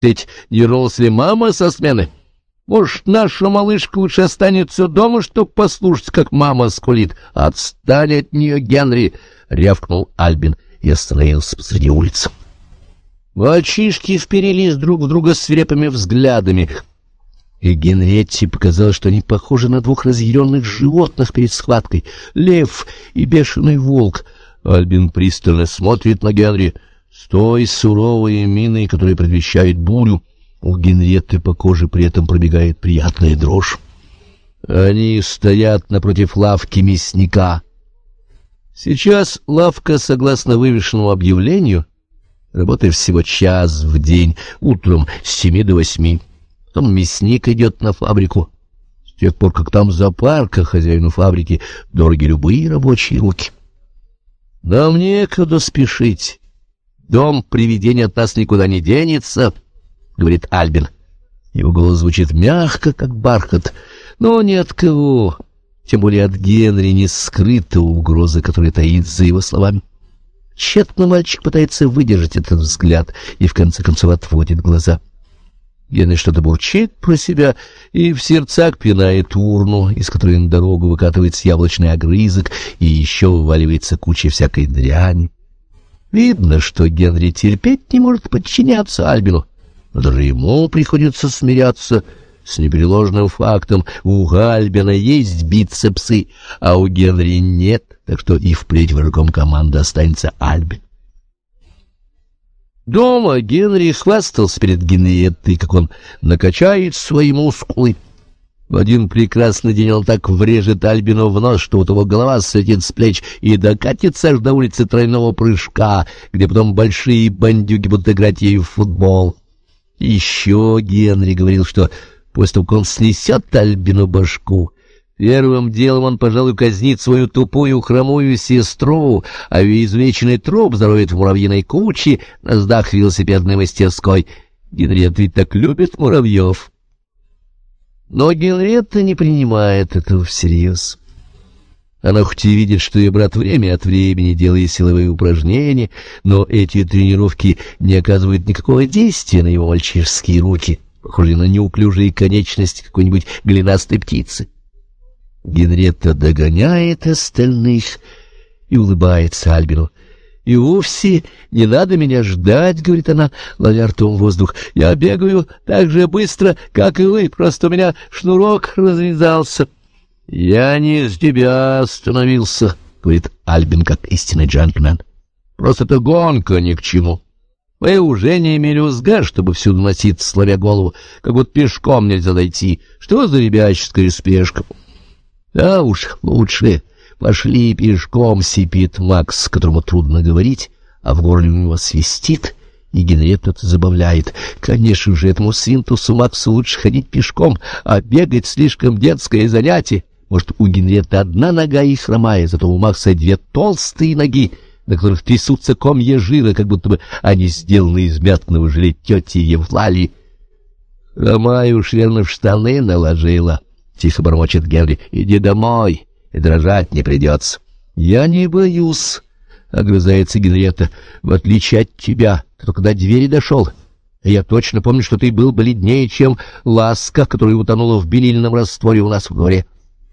Ведь не вернулась ли мама со смены? Может, наша малышка лучше останется дома, чтоб послушать, как мама скулит? Отстань от нее, Генри! — рявкнул Альбин и остановился посреди улицы. Мальчишки вперились друг в друга свирепыми взглядами, и Генриетте показалось, что они похожи на двух разъяренных животных перед схваткой — лев и бешеный волк. Альбин пристально смотрит на Генри с той суровой миной, которая предвещает бурю. У Генриетты по коже при этом пробегает приятная дрожь. Они стоят напротив лавки мясника. Сейчас лавка, согласно вывешенному объявлению, работает всего час в день, утром с 7 до 8. Потом мясник идет на фабрику. С тех пор, как там зоопарка, хозяину фабрики дороги любые рабочие руки. Нам некуда спешить. Дом привидения от нас никуда не денется, — говорит Альбин. Его голос звучит мягко, как бархат, но ни от кого, тем более от Генри, не скрыта угроза, которая таит за его словами. Тщетно мальчик пытается выдержать этот взгляд и в конце концов отводит глаза. Генри что-то бурчит про себя и в сердцах пинает урну, из которой на дорогу выкатывается яблочный огрызок и еще вываливается куча всякой дряни. Видно, что Генри терпеть не может подчиняться Альбину, но даже ему приходится смиряться с непреложным фактом: у Альбина есть бицепсы, а у Генри нет, так что и впредь врагом команды останется Альбин. Дома Генри хвастался перед Генриеттой, как он накачает свои мускулы. В один прекрасный день он так врежет Альбину в нос, что у того голова слетит с плеч и докатится аж до улицы Тройного Прыжка, где потом большие бандюги будут играть ею в футбол. Еще Генри говорил, что после того, как он снесет Альбину башку, первым делом он, пожалуй, казнит свою тупую хромую сестру, а ее изувеченный труп зароет в муравьиной куче на сдах велосипедной мастерской. Генриетта ведь так любит муравьев. Но Генриетта не принимает этого всерьез. Она хоть и видит, что ее брат время от времени делает силовые упражнения, но эти тренировки не оказывают никакого действия на его мальчишеские руки, похожие на неуклюжие конечности какой-нибудь голенастой птицы. Генриетта догоняет остальных и улыбается Альбину. «И вовсе не надо меня ждать, — говорит она, ловя ртом воздух. — Я бегаю так же быстро, как и вы, просто у меня шнурок развязался. — Я не с тебя остановился, — говорит Альбин, как истинный джентльмен. — Просто эта гонка ни к чему. Вы уже не имели узга, чтобы всюду носиться, славя голову, как будто пешком нельзя дойти. Что за ребяческая спешка? — Да уж, лучше пошли пешком, — сипит Макс, которому трудно говорить, а в горле у него свистит, и Генриетта это забавляет. Конечно же, этому свинтусу Максу лучше ходить пешком, а бегать слишком детское занятие. Может, у Генриетты одна нога и хромая, зато у Макса две толстые ноги, на которых трясутся комья жира, как будто бы они сделаны из мятного желе тети Евлалии. — Хромая уж верно в штаны наложила, — тихо бормочет Генри. — Иди домой, и дрожать не придется. — Я не боюсь, — огрызается Генриетта, — в отличие от тебя. Ты только до двери дошел. Я точно помню, что ты был бледнее, чем Ласка, которая утонула в белильном растворе у нас в дворе.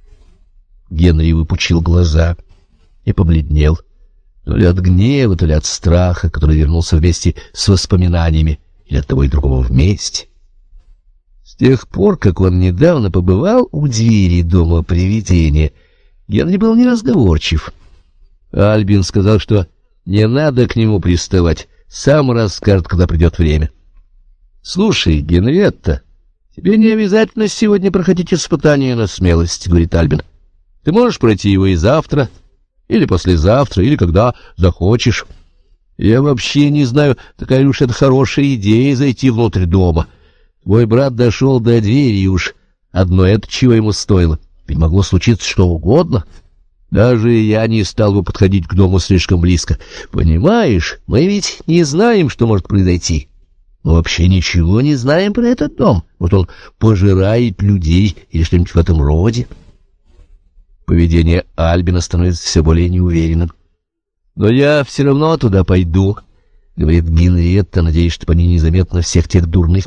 Генри выпучил глаза и побледнел, то ли от гнева, то ли от страха, который вернулся вместе с воспоминаниями, или от того и другого вместе. С тех пор, как он недавно побывал у двери дома привидения, Генри был неразговорчив. Альбин сказал, что не надо к нему приставать, сам расскажет, когда придет время. — Слушай, Генриетта, тебе не обязательно сегодня проходить испытание на смелость, — говорит Альбин. — Ты можешь пройти его и завтра, или послезавтра, или когда захочешь. Я вообще не знаю, такая уж это хорошая идея — зайти внутрь дома. Твой брат дошел до двери, и уж одно это чего ему стоило. Ведь могло случиться что угодно. Даже я не стал бы подходить к дому слишком близко. Понимаешь, мы ведь не знаем, что может произойти. Мы вообще ничего не знаем про этот дом. Вот он пожирает людей или что-нибудь в этом роде. Поведение Альбина становится все более неуверенным. — Но я все равно туда пойду, — говорит Генриетта, надеясь, чтобы они незаметно всех тех дурных